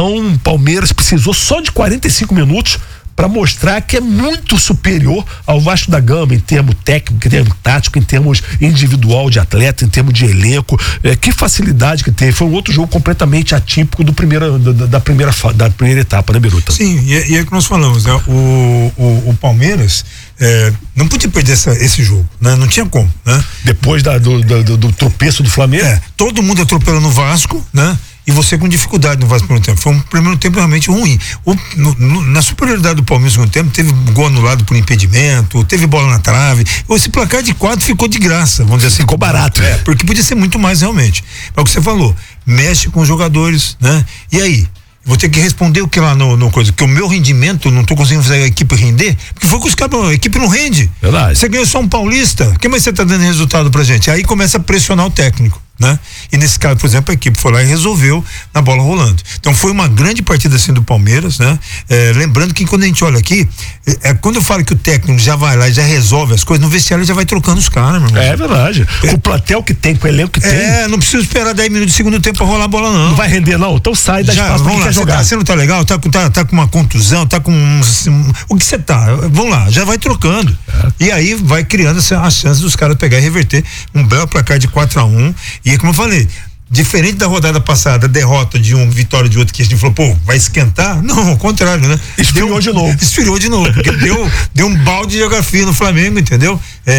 Então, o Palmeiras precisou só de 45 minutos para mostrar que é muito superior ao Vasco da Gama em termos técnico, em termos tático, em termos individual de atleta, em termos de elenco. Que facilidade que teve. Foi um outro jogo completamente atípico da primeira etapa, né, Biruta? Sim, e é que nós falamos, né? O Palmeiras não podia perder esse jogo, né? Não tinha como, né? Depois do tropeço do Flamengo. Todo mundo atropelando o Vasco, né? E você com dificuldade no Vasco no primeiro tempo. Foi um primeiro tempo realmente ruim. Na superioridade do Palmeiras no segundo tempo, teve gol anulado por impedimento, teve bola na trave. Esse placar de 4 ficou de graça, vamos dizer assim. Ficou barato. Porque podia ser muito mais realmente. É o que você falou, mexe com os jogadores, né? E aí? Vou ter que responder o que lá no coisa, que o meu rendimento, não tô conseguindo fazer a equipe render, porque foi com os caras, a equipe não rende. Verdade. Você ganhou só um paulista, que mais você tá dando resultado pra gente? Aí começa a pressionar o técnico, né? E nesse caso, por exemplo, a equipe foi lá e resolveu na bola rolando. Então foi uma grande partida assim do Palmeiras, né? Lembrando que quando a gente olha aqui, quando eu falo que o técnico já vai lá e já resolve as coisas, no vestiário ele já vai trocando os caras, meu irmão. É verdade. Com o platel que tem, com o elenco que tem. Não precisa esperar 10 minutos do segundo tempo pra rolar a bola, não. Não vai render, não. Então sai da espaço pra quem quer jogar. Você não tá legal? Tá com uma contusão, tá com o que você tá? Vamos lá, já vai trocando. E aí vai criando a chance dos caras pegar e reverter um belo placar de 4-1. E como eu falei, diferente da rodada passada, derrota de um, vitória de outro, que a gente falou, pô, vai esquentar? Não, ao contrário, né? Esfriou de novo, porque deu um balde de geografia no Flamengo, entendeu?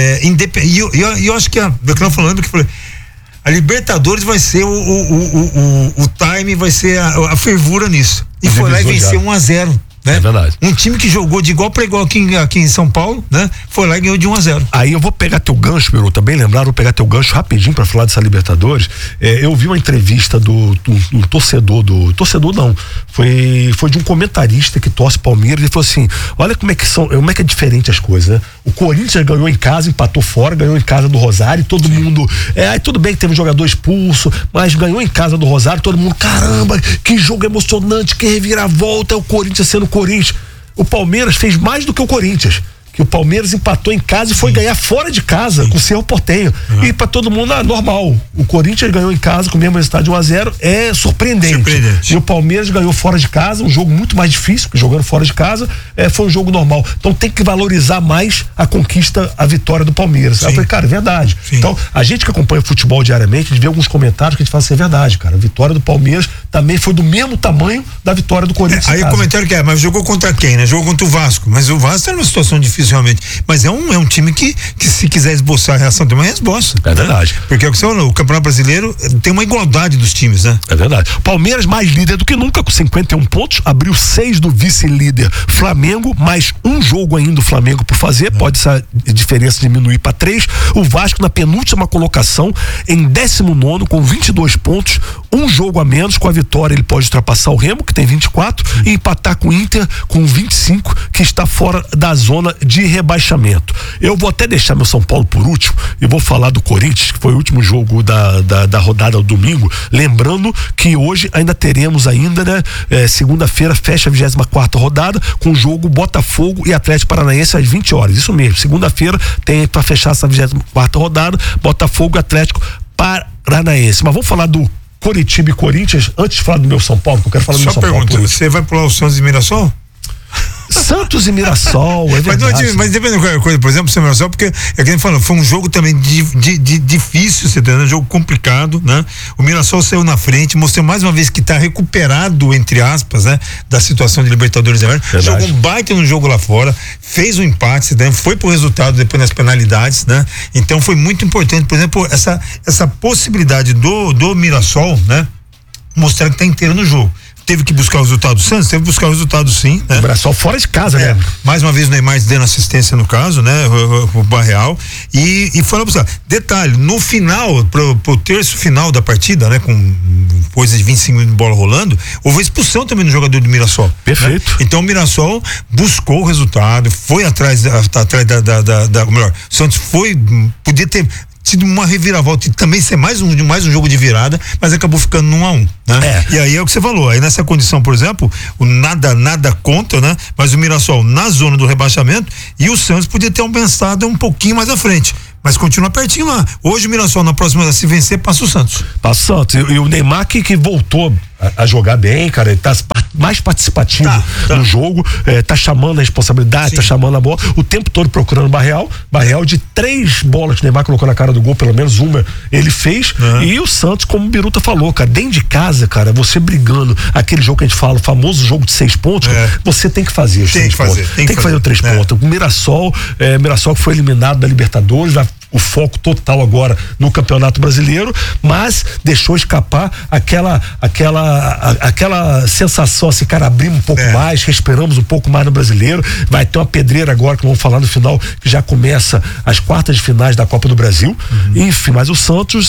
E eu acho que eu tô falando que falei, a Libertadores vai ser o time, vai ser a fervura nisso. E foi lá e venceu 1-0. Né? É verdade. Um time que jogou de igual para igual aqui em São Paulo, né? Foi lá e ganhou de 1-0. Aí eu vou pegar teu gancho, Biruta, bem lembrado, vou pegar teu gancho rapidinho para falar dessa Libertadores. Eu vi uma entrevista do torcedor não, foi de um comentarista que torce Palmeiras e falou assim, olha como é que é diferente as coisas, né? O Corinthians ganhou em casa, empatou fora, ganhou em casa do Rosário, todo mundo, aí tudo bem que teve um jogador expulso, mas ganhou em casa do Rosário, todo mundo, caramba, que jogo emocionante, que reviravolta, é o Corinthians sendo Corinthians. O Palmeiras fez mais do que o Corinthians, que o Palmeiras empatou em casa e foi ganhar fora de casa com o Cerro Porteño. E pra todo mundo, normal. O Corinthians ganhou em casa com o mesmo resultado de 1-0, é surpreendente. E o Palmeiras ganhou fora de casa, um jogo muito mais difícil, porque jogando fora de casa foi um jogo normal. Então tem que valorizar mais a conquista, a vitória do Palmeiras. Aí eu falei, cara, é verdade. Sim. Então, a gente que acompanha o futebol diariamente, a gente vê alguns comentários que a gente fala assim, é verdade, cara. A vitória do Palmeiras também foi do mesmo tamanho da vitória do Corinthians. Aí o comentário mas jogou contra quem, né? Jogou contra o Vasco. Mas o Vasco tá numa situação difícil realmente, mas é um time que se quiser esboçar a reação tem uma resposta. É verdade. Porque é o que você falou, o Campeonato Brasileiro tem uma igualdade dos times, né? É verdade. Palmeiras mais líder do que nunca, com 51 pontos, abriu 6 do vice-líder Flamengo, mais um jogo ainda o Flamengo por fazer, pode essa diferença diminuir para 3. O Vasco na penúltima colocação, em 19º, com 22 pontos, um jogo a menos. Com a vitória ele pode ultrapassar o Remo, que tem 24, e empatar com o Inter com 25, que está fora da zona de rebaixamento. Eu vou até deixar meu São Paulo por último e vou falar do Corinthians, que foi o último jogo da rodada do domingo, lembrando que hoje ainda teremos né, segunda-feira fecha a 24ª rodada com o jogo Botafogo e Atlético Paranaense às 20 horas, isso mesmo, segunda-feira tem para fechar essa 24ª rodada, Botafogo e Atlético Paranaense. Mas vamos falar do Coritiba e Corinthians antes de falar do meu São Paulo, que eu quero falar do meu São Paulo. Você vai pular o Santos e Mirassol? Santos e Mirassol, é verdade. Mas depende de qualquer coisa, por exemplo, o Mirassol, porque é que a gente falou, foi um jogo também difícil, você entendeu? Um jogo complicado, né? O Mirassol saiu na frente, mostrou mais uma vez que tá recuperado, entre aspas, né? Da situação de Libertadores da América. Jogou um baita no jogo lá fora, fez um empate, né? Foi pro resultado depois nas penalidades, né? Então foi muito importante, por exemplo, essa possibilidade do Mirassol, né? Mostrar que tá inteiro no jogo. Teve que buscar o resultado do Santos, teve que buscar o resultado sim, né? O Mirassol fora de casa, né? Mais uma vez o Neymar dando assistência no caso, né? O Barreal e foi lá buscar. Detalhe, no final, pro terço final da partida, né? Com coisa de 25 minutos de bola rolando, houve expulsão também no jogador do Mirassol. Perfeito. Né? Então o Mirassol buscou o resultado, foi atrás ou melhor, o Santos podia ter tido uma reviravolta e também ser mais um jogo de virada, mas acabou ficando 1-1, né? E aí é o que você falou, aí nessa condição, por exemplo, o nada conta, né? Mas o Mirassol na zona do rebaixamento e o Santos podia ter pensado um pouquinho mais à frente, mas continua pertinho lá. Hoje o Mirassol na próxima, se vencer, passa o Santos. Passa o Santos, e o Neymar que voltou a jogar bem, cara, ele tá mais participativo no jogo, tá chamando a responsabilidade, tá chamando a bola, o tempo todo procurando Barreal de 3 bolas que o Neymar colocou na cara do gol, pelo menos uma ele fez, e o Santos, como o Biruta falou, cara, dentro de casa, cara, você brigando, aquele jogo que a gente fala, o famoso jogo de 6 pontos, cara, você tem que fazer os 3 pontos. Tem que fazer os 3 pontos. O Mirassol que foi eliminado da Libertadores, o foco total agora no Campeonato Brasileiro, mas deixou escapar aquela sensação assim, cara, abrimos um pouco mais, respiramos um pouco mais no Brasileiro. Vai ter uma pedreira agora que vamos falar no final, que já começa as quartas de finais da Copa do Brasil. Enfim, mas o Santos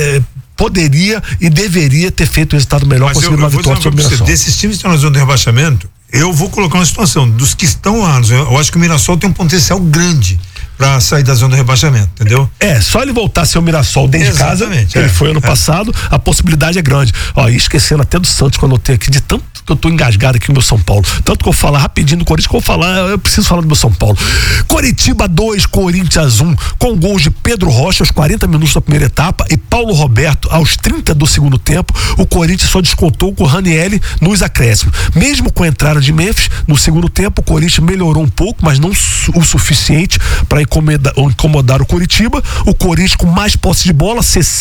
poderia e deveria ter feito um resultado melhor, conseguindo uma vitória sobre o Mirassol. Desses times que estão na zona de rebaixamento, eu vou colocar uma situação, dos que estão lá, eu acho que o Mirassol tem um potencial grande pra sair da zona do rebaixamento, entendeu? Só ele voltar a ser o Mirassol dentro de casa, ele foi ano passado, a possibilidade é grande. Ó, e esquecendo até do Santos, quando eu tenho aqui, de tanto que eu tô engasgado aqui no meu São Paulo, tanto que eu vou falar rapidinho do Corinthians, que eu vou falar, eu preciso falar do meu São Paulo. Coritiba 2, Corinthians 1, com gols de Pedro Rocha aos 40 minutos da primeira etapa e Paulo Roberto aos 30 do segundo tempo. O Corinthians só descontou com o Ranieri nos acréscimos. Mesmo com a entrada de Memphis no segundo tempo, o Corinthians melhorou um pouco, mas não o suficiente para incomodar o Coritiba. O Corinthians com mais posse de bola,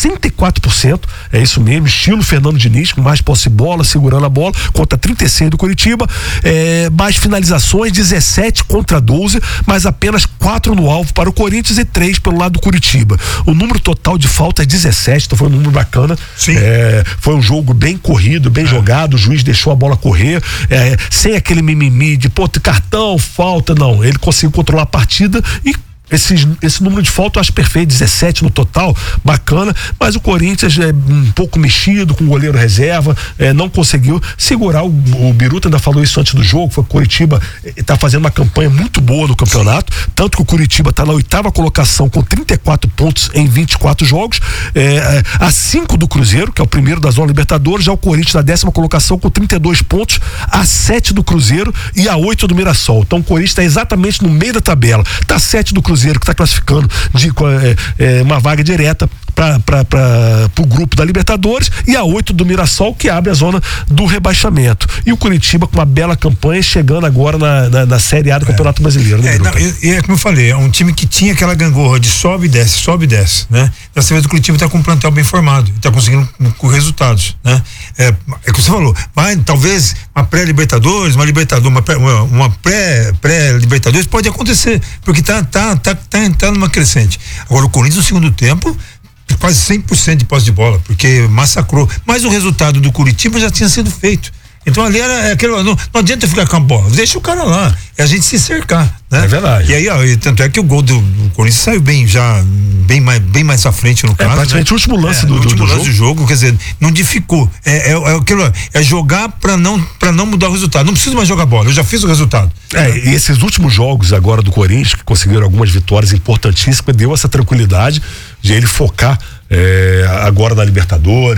64%, é isso mesmo, estilo Fernando Diniz, com mais posse de bola, segurando a bola, contra 36 do Coritiba, mais finalizações, 17 contra 12, mas apenas 4 no alvo para o Corinthians e 3 pelo lado do Curitiba. O número total de faltas 17, então foi um número bacana. Foi um jogo bem corrido, bem jogado, o juiz deixou a bola correr, sem aquele mimimi de cartão, falta, não, ele conseguiu controlar a partida e esse número de falta eu acho perfeito, 17 no total, bacana, mas o Corinthians um pouco mexido, com o goleiro reserva, não conseguiu segurar. O Biruta ainda falou isso antes do jogo, foi o Coritiba tá fazendo uma campanha muito boa no campeonato, tanto que o Coritiba tá na 8ª colocação com 34 pontos em 24 jogos, a 5 do Cruzeiro, que é o primeiro da Zona Libertadores, já o Corinthians na 10ª colocação com 32 pontos, a 7 do Cruzeiro e a 8 do Mirassol. Então o Corinthians está exatamente no meio da tabela, tá 7 do Cruzeiro, que está classificando uma vaga direta para o grupo da Libertadores, e a 8 do Mirassol, que abre a zona do rebaixamento. E o Curitiba com uma bela campanha, chegando agora na Série A do Campeonato Brasileiro. Né, como eu falei, é um time que tinha aquela gangorra de sobe e desce, né? Dessa vez o Curitiba está com um plantel bem formado, está conseguindo com resultados, né? É que você falou, talvez uma pré-Libertadores, uma pré-Libertadores pode acontecer, porque tá entrando numa crescente. Agora o Corinthians no segundo tempo quase 100% de posse de bola, porque massacrou, mas o resultado do Curitiba já tinha sido feito. Então ali era aquele, não adianta ficar com a bola, deixa o cara lá, é a gente se cercar, né? É verdade. E aí, tanto é que o gol do Corinthians saiu bem mais à frente no caso. Praticamente o último lance do jogo, quer dizer, não dificou. É jogar pra não mudar o resultado. Não preciso mais jogar bola, eu já fiz o resultado. E esses últimos jogos agora do Corinthians, que conseguiram algumas vitórias importantíssimas, deu essa tranquilidade de ele focar agora na Libertadores.